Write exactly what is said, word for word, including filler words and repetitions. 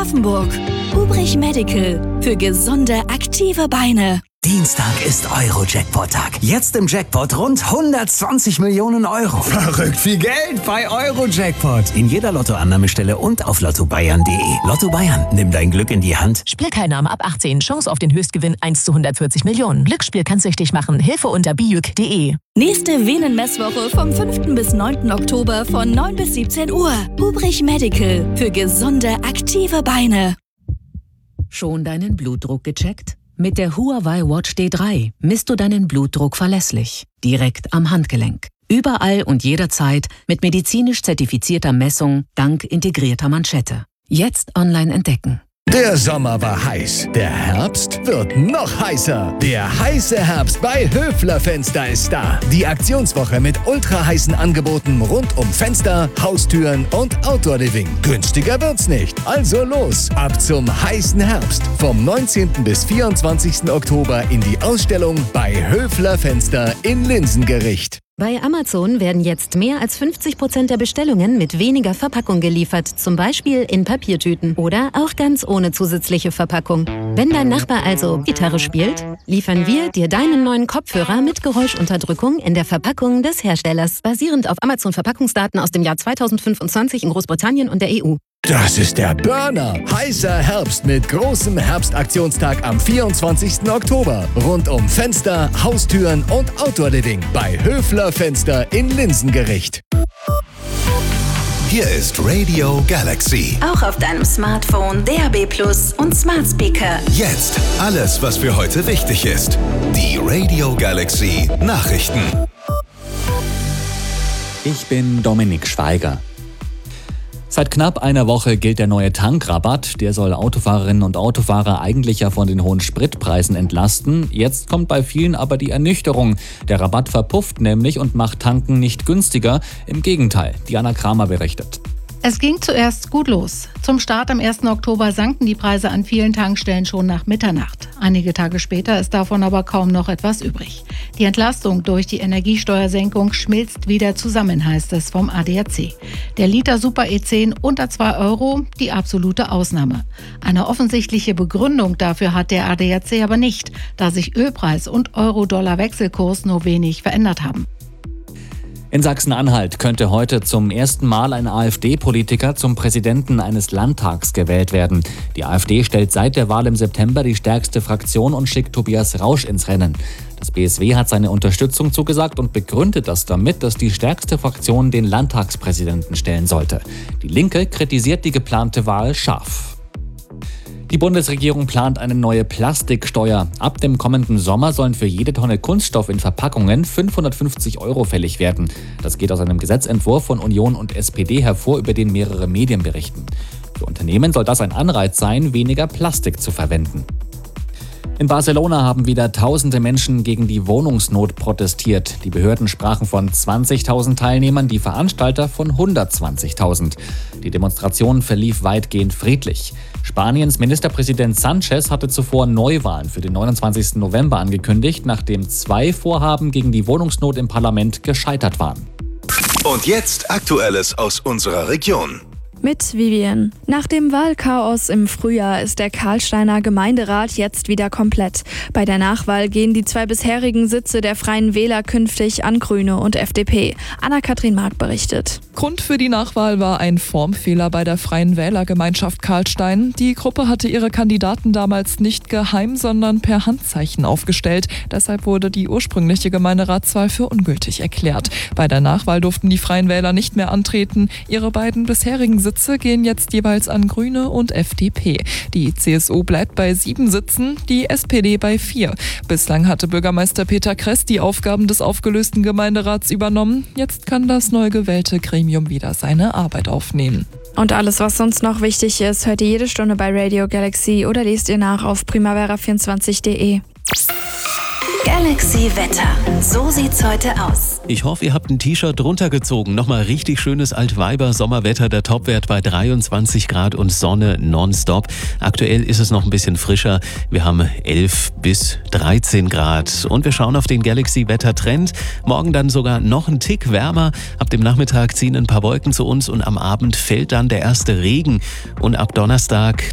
Ravensburg. Hubrich Medical für gesunde, aktive Beine. Dienstag ist Euro-Jackpot-Tag. Jetzt im Jackpot rund hundertzwanzig Millionen Euro. Verrückt viel Geld bei Euro-Jackpot. In jeder Lottoannahmestelle und auf lotto bayern punkt de. Lotto Bayern, nimm dein Glück in die Hand. Spielteilnahme ab achtzehn. Chance auf den Höchstgewinn eins zu hundertvierzig Millionen. Glücksspiel kann süchtig machen. Hilfe unter bijuk punkt de. Nächste Venenmesswoche vom fünften bis neunten Oktober von neun bis siebzehn Uhr. Hubrich Medical für gesunde, aktive Beine. Schon deinen Blutdruck gecheckt? Mit der Huawei Watch D drei misst du deinen Blutdruck verlässlich, direkt am Handgelenk. Überall und jederzeit mit medizinisch zertifizierter Messung dank integrierter Manschette. Jetzt online entdecken. Der Sommer war heiß. Der Herbst wird noch heißer. Der heiße Herbst bei Höfler Fenster ist da. Die Aktionswoche mit ultra heißen Angeboten rund um Fenster, Haustüren und Outdoor Living. Günstiger wird's nicht. Also los. Ab zum heißen Herbst. Vom neunzehnten bis vierundzwanzigsten Oktober in die Ausstellung bei Höfler Fenster in Linsengericht. Bei Amazon werden jetzt mehr als fünfzig Prozent der Bestellungen mit weniger Verpackung geliefert, zum Beispiel in Papiertüten oder auch ganz ohne zusätzliche Verpackung. Wenn dein Nachbar also Gitarre spielt, liefern wir dir deinen neuen Kopfhörer mit Geräuschunterdrückung in der Verpackung des Herstellers, basierend auf Amazon-Verpackungsdaten aus dem Jahr zweitausendfünfundzwanzig in Großbritannien und der E U. Das ist der Burner. Heißer Herbst mit großem Herbstaktionstag am vierundzwanzigsten Oktober. Rund um Fenster, Haustüren und Outdoor Living bei Höfler Fenster in Linsengericht. Hier ist Radio Galaxy. Auch auf deinem Smartphone, D A B Plus und Smart Speaker. Jetzt alles, was für heute wichtig ist. Die Radio Galaxy Nachrichten. Ich bin Dominik Schweiger. Seit knapp einer Woche gilt der neue Tankrabatt. Der soll Autofahrerinnen und Autofahrer eigentlich ja von den hohen Spritpreisen entlasten. Jetzt kommt bei vielen aber die Ernüchterung. Der Rabatt verpufft nämlich und macht Tanken nicht günstiger. Im Gegenteil, Diana Kramer berichtet. Es ging zuerst gut los. Zum Start am ersten Oktober sanken die Preise an vielen Tankstellen schon nach Mitternacht. Einige Tage später ist davon aber kaum noch etwas übrig. Die Entlastung durch die Energiesteuersenkung schmilzt wieder zusammen, heißt es vom A D A C. Der Liter Super E zehn unter zwei Euro, die absolute Ausnahme. Eine offensichtliche Begründung dafür hat der A D A C aber nicht, da sich Ölpreis und Euro-Dollar-Wechselkurs nur wenig verändert haben. In Sachsen-Anhalt könnte heute zum ersten Mal ein AfD-Politiker zum Präsidenten eines Landtags gewählt werden. Die AfD stellt seit der Wahl im September die stärkste Fraktion und schickt Tobias Rausch ins Rennen. Das B S W hat seine Unterstützung zugesagt und begründet das damit, dass die stärkste Fraktion den Landtagspräsidenten stellen sollte. Die Linke kritisiert die geplante Wahl scharf. Die Bundesregierung plant eine neue Plastiksteuer. Ab dem kommenden Sommer sollen für jede Tonne Kunststoff in Verpackungen fünfhundertfünfzig Euro fällig werden. Das geht aus einem Gesetzentwurf von Union und S P D hervor, über den mehrere Medien berichten. Für Unternehmen soll das ein Anreiz sein, weniger Plastik zu verwenden. In Barcelona haben wieder tausende Menschen gegen die Wohnungsnot protestiert. Die Behörden sprachen von zwanzigtausend Teilnehmern, die Veranstalter von hundertzwanzigtausend. Die Demonstration verlief weitgehend friedlich. Spaniens Ministerpräsident Sanchez hatte zuvor Neuwahlen für den neunundzwanzigsten November angekündigt, nachdem zwei Vorhaben gegen die Wohnungsnot im Parlament gescheitert waren. Und jetzt Aktuelles aus unserer Region. Mit Vivian. Nach dem Wahlchaos im Frühjahr ist der Karlsteiner Gemeinderat jetzt wieder komplett. Bei der Nachwahl gehen die zwei bisherigen Sitze der Freien Wähler künftig an Grüne und F D P. Anna-Kathrin Mark berichtet. Grund für die Nachwahl war ein Formfehler bei der Freien Wählergemeinschaft Karlstein. Die Gruppe hatte ihre Kandidaten damals nicht geheim, sondern per Handzeichen aufgestellt. Deshalb wurde die ursprüngliche Gemeinderatswahl für ungültig erklärt. Bei der Nachwahl durften die Freien Wähler nicht mehr antreten. Ihre beiden bisherigen Sitze gehen jetzt jeweils an Grüne und F D P. Die C S U bleibt bei sieben Sitzen, die S P D bei vier. Bislang hatte Bürgermeister Peter Kress die Aufgaben des aufgelösten Gemeinderats übernommen. Jetzt kann das neu gewählte Gremium wieder seine Arbeit aufnehmen. Und alles, was sonst noch wichtig ist, hört ihr jede Stunde bei Radio Galaxy oder lest ihr nach auf primavera vierundzwanzig punkt de. Galaxy Wetter. So sieht's heute aus. Ich hoffe, ihr habt ein T-Shirt drunter gezogen. Nochmal richtig schönes Altweiber-Sommerwetter. Der Topwert bei dreiundzwanzig Grad und Sonne nonstop. Aktuell ist es noch ein bisschen frischer. Wir haben elf bis dreizehn Grad. Und wir schauen auf den Galaxy-Wetter-Trend. Morgen dann sogar noch ein Tick wärmer. Ab dem Nachmittag ziehen ein paar Wolken zu uns und am Abend fällt dann der erste Regen. Und ab Donnerstag